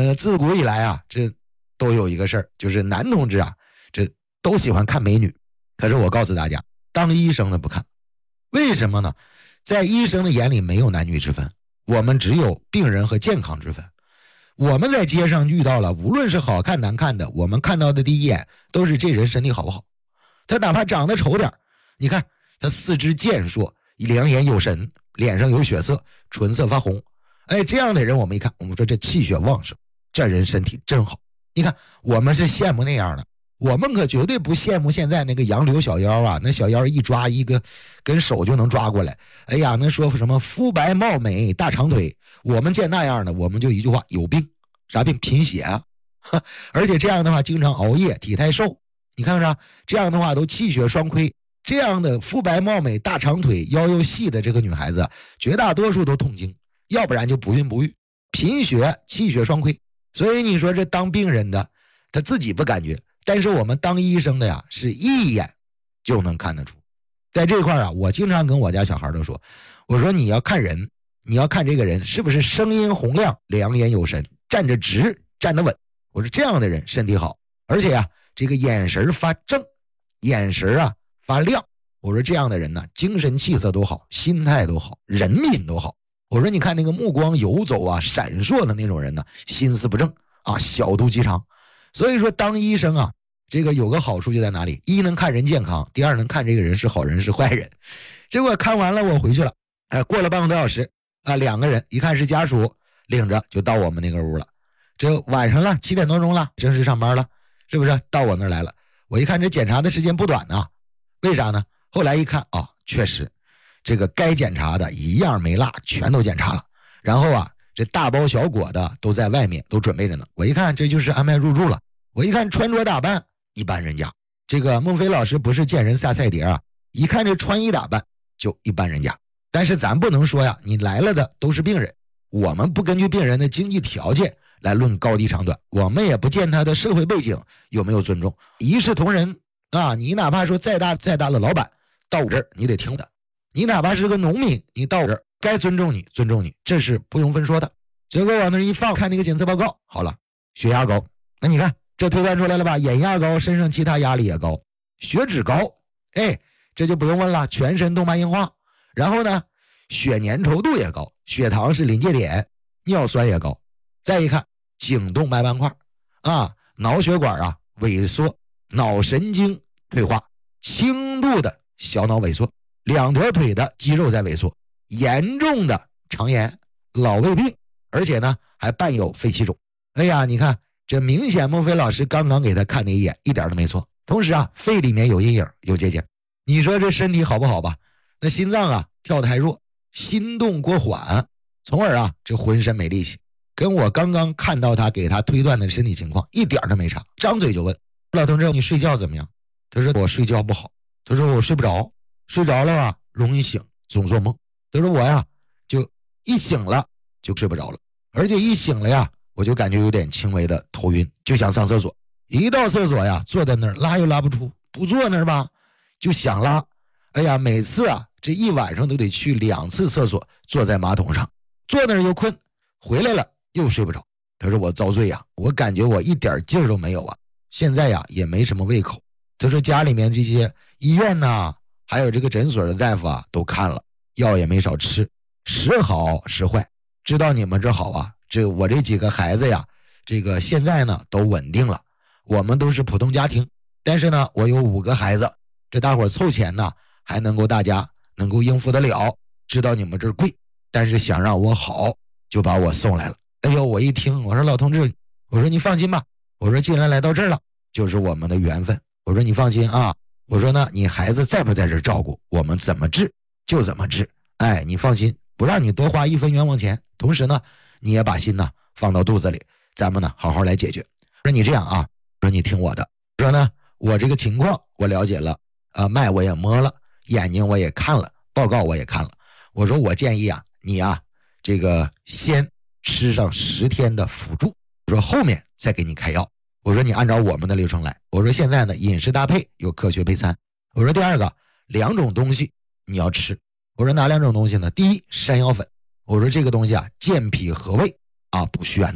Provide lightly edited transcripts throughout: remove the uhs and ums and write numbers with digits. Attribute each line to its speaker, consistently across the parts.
Speaker 1: 自古以来啊，这都有一个事儿，就是男同志啊，这都喜欢看美女。可是我告诉大家，当医生的不看。为什么呢？在医生的眼里没有男女之分，我们只有病人和健康之分。我们在街上遇到了，无论是好看难看的，我们看到的第一眼都是这人身体好不好。他哪怕长得丑点，你看他四肢健硕，两眼有神，脸上有血色，唇色发红，这样的人我们一看，我们说这气血旺盛，这人身体真好。你看我们是羡慕那样的，我们可绝对不羡慕现在那个杨柳小腰啊，那小腰一抓一个跟手就能抓过来。哎呀，那说什么肤白貌美大长腿，我们见那样的，我们就一句话，有病。啥病？贫血啊！而且这样的话经常熬夜，体态瘦，你看看这样的话都气血双亏。这样的肤白貌美大长腿腰又细的这个女孩子，绝大多数都痛经，要不然就不孕不育，贫血气血双亏。所以你说这当病人的他自己不感觉，但是我们当医生的呀，是一眼就能看得出。在这块啊，我经常跟我家小孩都说，我说你要看人，你要看这个人是不是声音洪亮，两眼有神，站着直，站得稳。我说这样的人身体好，而且啊，这个眼神发正，眼神啊发亮。我说这样的人呢，精神气色都好，心态都好，人品都好。我说你看那个目光游走啊，闪烁的那种人呢，心思不正啊，小肚鸡肠。所以说当医生啊，这个有个好处就在哪里？一能看人健康，第二能看这个人是好人是坏人。结果看完了我回去了，过了半个多小时啊，两个人一看是家属，领着就到我们那个屋了。这晚上了，7点多钟了，正式上班了，是不是到我那儿来了？我一看这检查的时间不短呢，为啥呢？后来一看啊，确实这个该检查的一样没落，全都检查了。然后啊，这大包小裹的都在外面都准备着呢。我一看这就是安排入住了。我一看穿着打扮一般人家，这个孟非老师不是见人下菜碟啊，一看这穿衣打扮就一般人家。但是咱不能说呀，你来了的都是病人，我们不根据病人的经济条件来论高低长短，我们也不见他的社会背景有没有尊重，一视同仁啊！你哪怕说再大的老板到我这儿你得听的，你哪怕是个农民，你到我这儿该尊重你尊重你，这是不用分说的。结果往那一放，看那个检测报告，好了，血压高，那你看这推断出来了吧？眼压高，身上其他压力也高，血脂高，这就不用问了，全身动脉硬化。然后呢，血粘稠度也高，血糖是临界点，尿酸也高。再一看颈动脉斑块啊，脑血管啊萎缩，脑神经退化，轻度的小脑萎缩，两条腿的肌肉在萎缩，严重的肠炎、老胃病，而且呢还伴有肺气肿。哎呀，你看这明显孟非老师刚刚给他看那一眼一点都没错。同时啊，肺里面有阴影有结节，你说这身体好不好吧？那心脏啊跳得太弱，心动过缓，从而啊这浑身没力气，跟我刚刚看到他给他推断的身体情况一点都没差。张嘴就问老同志，你睡觉怎么样？他说我睡觉不好，他说我睡不着，睡着了吧容易醒，总做梦。他说我呀就一醒了就睡不着了，而且一醒了呀我就感觉有点轻微的头晕，就想上厕所，一到厕所呀坐在那儿拉又拉不出，不坐那儿吧就想拉。哎呀，每次啊这一晚上都得去2次厕所，坐在马桶上，坐那儿又困，回来了又睡不着。他说我遭罪呀，我感觉我一点劲儿都没有啊，现在呀也没什么胃口。他说家里面这些医院呐，还有这个诊所的大夫啊都看了，药也没少吃，时好时坏。知道你们这好啊，我这几个孩子呀，这个现在呢都稳定了，我们都是普通家庭，但是呢我有5个孩子，这大伙凑钱呢还能够大家能够应付得了。知道你们这儿贵，但是想让我好就把我送来了。哎呦，我一听我说老同志，我说你放心吧，我说既然来到这儿了就是我们的缘分，我说你放心啊，我说呢你孩子在不在这儿照顾，我们怎么治就怎么治，你放心，不让你多花1分冤枉钱，同时呢你也把心呢放到肚子里，咱们呢好好来解决。说你这样啊，说你听我的，说呢我这个情况我了解了，脉我也摸了，眼睛我也看了，报告我也看了，我说我建议啊你啊这个先吃上10天的辅助，我说后面再给你开药，我说你按照我们的流程来，我说现在呢饮食搭配有科学配餐，我说第二个2种东西你要吃，我说哪2种东西呢？第一，山药粉，我说这个东西啊健脾和胃啊，补虚安脏，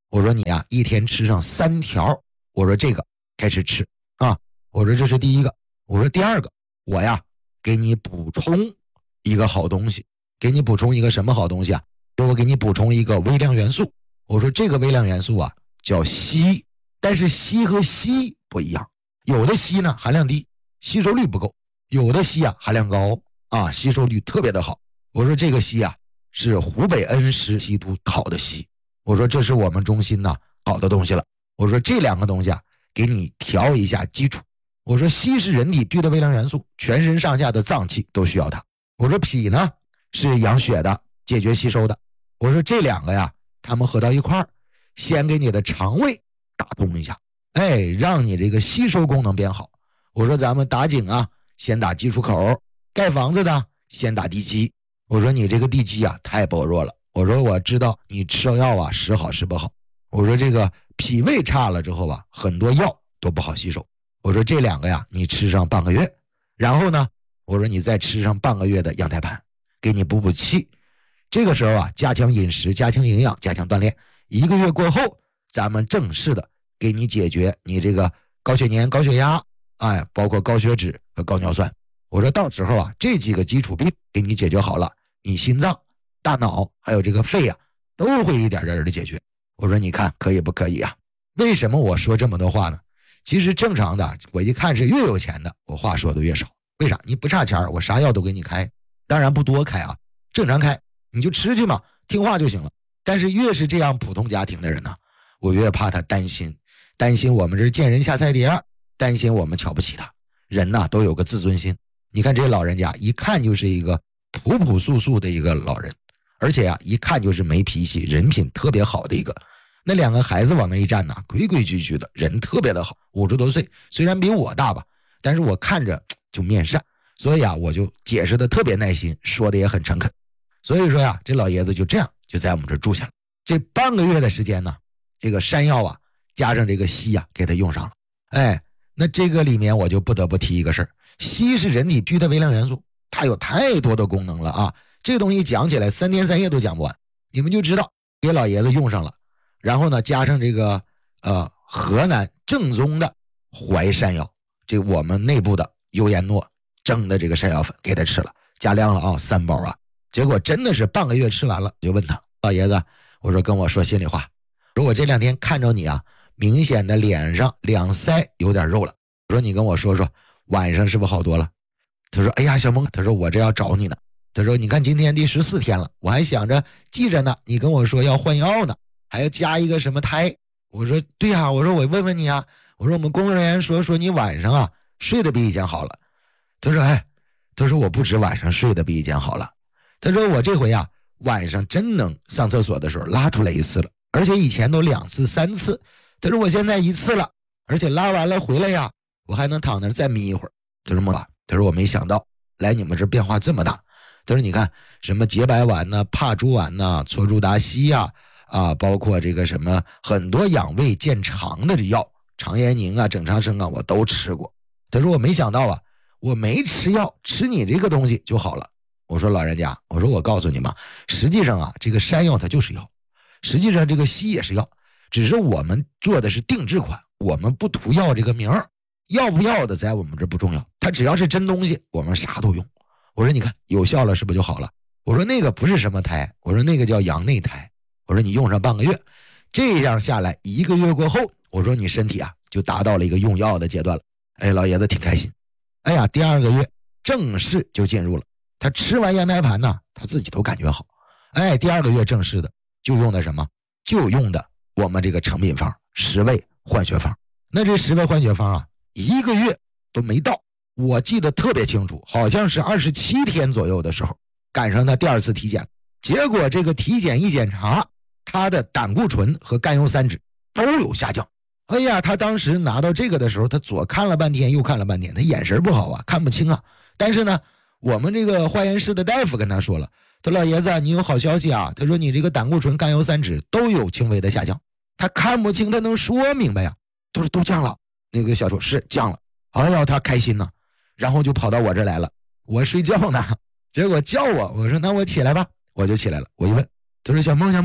Speaker 1: 我说你呀，一天吃上3条，我说这个开始吃啊，我说这是第一个，我说第二个，我呀给你补充一个好东西，给你补充一个什么好东西啊？我给你补充一个微量元素，我说这个微量元素啊叫硒，但是硒和硒不一样，有的硒呢含量低，吸收率不够，有的硒啊含量高啊，吸收率特别的好。我说这个硒啊是湖北恩施稀土好的硒，我说这是我们中心呢好的东西了。我说这2个东西啊给你调一下基础。我说硒是人体必需的微量元素，全身上下的脏器都需要它。我说脾呢是养血的，解决吸收的。我说这2个呀，它们合到一块儿，先给你的肠胃打通一下，让你这个吸收功能变好。我说咱们打井啊，先打基础口，盖房子的先打地基。我说你这个地基啊太薄弱了。我说我知道你吃药啊时好时不好。我说这个脾胃差了之后啊，很多药都不好吸收。我说这2个呀，你吃上半个月，然后呢，我说你再吃上半个月的羊胎盘，给你补补气。这个时候啊，加强饮食，加强营养，加强锻炼。1个月过后，咱们正式的给你解决你这个高血粘、高血压，包括高血脂和高尿酸。我说到时候啊，这几个基础病给你解决好了，你心脏、大脑还有这个肺啊，都会一点点的解决。我说你看可以不可以啊？为什么我说这么多话呢？其实正常的，我一看是越有钱的，我话说的越少。为啥？你不差钱，我啥药都给你开，当然不多开啊，正常开，你就吃去嘛，听话就行了。但是越是这样普通家庭的人呢，我越怕他担心我们这是见人下菜碟，担心我们瞧不起他。人呐都有个自尊心。你看这老人家一看就是一个朴朴素素的一个老人，而且啊一看就是没脾气，人品特别好的一个。那2个孩子往那一站呢，规规矩矩的，人特别的好，50多岁，虽然比我大吧，但是我看着就面善，所以啊我就解释的特别耐心，说的也很诚恳。所以说呀，这老爷子就这样就在我们这住下了。这半个月的时间呢，这个山药啊加上这个硒啊给他用上了。那这个里面我就不得不提一个事儿，硒是人体必需的微量元素，它有太多的功能了啊，这东西讲起来3天3夜都讲不完。你们就知道给老爷子用上了，然后呢加上这个河南正宗的淮山药，这我们内部的优颜诺蒸的这个山药粉给他吃了，加量了啊3包啊。结果真的是半个月吃完了，就问他老爷子，我说跟我说心里话，说我这2天看着你啊，明显的脸上两腮有点肉了，我说你跟我说说晚上是不是好多了？他说哎呀小蒙，他说我这要找你呢，他说你看今天第14天了，我还想着记着呢，你跟我说要换药呢，还要加一个什么胎。我说对呀，我说我问问你啊，我说我们工作人员说你晚上啊睡得比以前好了。他说他说我不止晚上睡得比以前好了，他说我这回啊晚上真能上厕所的时候拉出来1次了，而且以前都2次3次，他说我现在1次了，而且拉完了回来呀我还能躺那儿再眯一会儿。他说梦爸，他说我没想到来你们这变化这么大。他说你看什么洁白丸呐、帕珠丸呐、唑珠达烯呀包括这个什么很多养胃健肠的这药，肠炎宁啊、整肠生啊我都吃过。他说我没想到啊，我没吃药，吃你这个东西就好了。我说老人家，我说我告诉你嘛，实际上啊这个山药它就是药，实际上这个硒也是药，只是我们做的是定制款，我们不图药这个名儿，要不要的在我们这不重要，它只要是真东西我们啥都用。我说你看有效了是不是就好了？我说那个不是什么胎，我说那个叫羊内胎，我说你用上半个月，这样下来1个月过后，我说你身体啊就达到了一个用药的阶段了。老爷子挺开心。第2个月正式就进入了，他吃完羊胎盘呢他自己都感觉好。第2个月正式的就用的什么？就用的我们这个成品方10味换血方。那这10味换血方啊1个月都没到，我记得特别清楚，好像是27天左右的时候赶上他第2次体检，结果这个体检一检查，他的胆固醇和甘油三酯都有下降。他当时拿到这个的时候，他左看了半天右看了半天，他眼神不好啊，看不清啊。但是呢我们这个化验室的大夫跟他说了，他说老爷子你有好消息啊，他说你这个胆固醇甘油三酯都有轻微的下降。他看不清他能说明白呀，他说都降了。那个小说是降了，他开心呢，然后就跑到我这来了，我睡觉呢，结果叫我说那我起来吧，我就起来了。我一问，他说小梦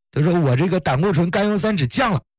Speaker 1: 他说我这个胆固醇、甘油三酯降了，